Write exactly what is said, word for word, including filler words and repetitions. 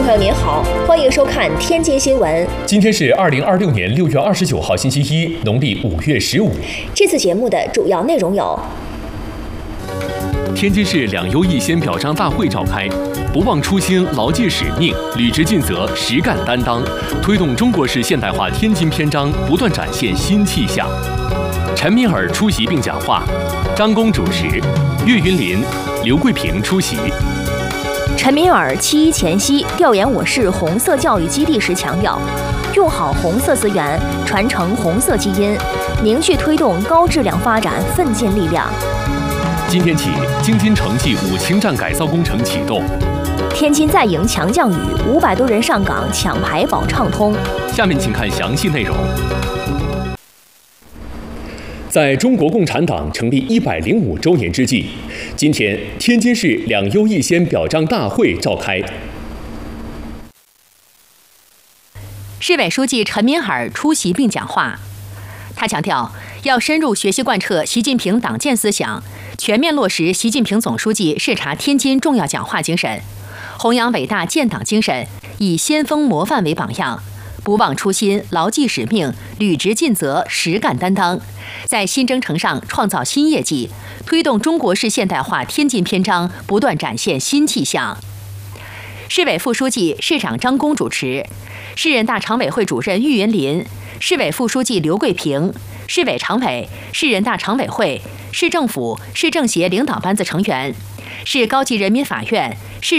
朋友您好，欢迎收看天津新闻。 今天是二零二六年六月二十九号星期一，农历五月十五。 这次节目的主要内容有： 天津市两优一先表彰大会召开，不忘初心，牢记使命，履职尽责，实干担当，推动中国式现代化天津篇章不断展现新气象。陈敏尔出席并讲话，张公主持，岳云林、刘桂平出席。 陈敏尔七一前夕调研我市红色教育基地时强调，用好红色资源，传承红色基因，凝聚推动高质量发展奋进力量。 今天起，京津城际五清站改造工程启动。 天津再迎强降雨，五百多人上岗抢排保畅通。 下面请看详细内容。在中国共产党成立一百零五周年之际，今天天津市两优一先表彰大会召开。 市委书记陈敏尔出席并讲话，他强调要深入学习贯彻习近平党建思想，全面落实习近平总书记视察天津重要讲话精神，弘扬伟大建党精神，以先锋模范为榜样，不忘初心，牢记使命，履职尽责，实干担当，在新征程上创造新业绩，推动中国式现代化天津篇章不断展现新气象。市委副书记、市长张公主持，市人大常委会主任郁云林，市委副书记刘桂平，市委常委、市人大常委会、市政府、市政协领导班子成员，市高级人民法院、市